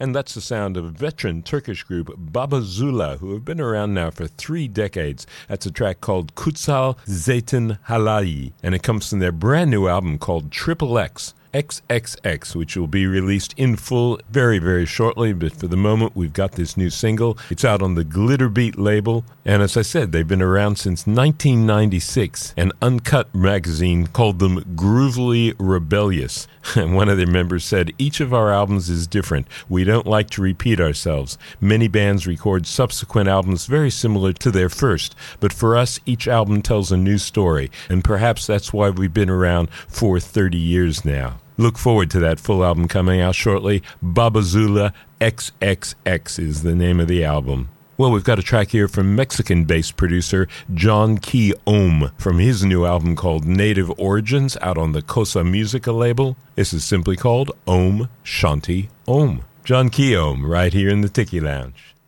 And that's the sound of veteran Turkish group Baba Zula, who have been around now for 3 decades. That's a track called Kutsal Zeytin Halai, and it comes from their brand new album called Triple X. XXX, which will be released in full very, very shortly. But for the moment, we've got this new single. It's out on the Glitterbeat label. And as I said, they've been around since 1996. An Uncut magazine called them Groovily Rebellious. And one of their members said, "Each of our albums is different. We don't like to repeat ourselves. Many bands record subsequent albums very similar to their first. But for us, each album tells a new story. And perhaps that's why we've been around for 30 years now." Look forward to that full album coming out shortly. Baba Zula XXX is the name of the album. Well, we've got a track here from Mexican-based producer John Key Ohm from his new album called Native Origins out on the Cosa Musica label. This is simply called Om Shanti Om. John Key Ohm right here in the Tiki Lounge.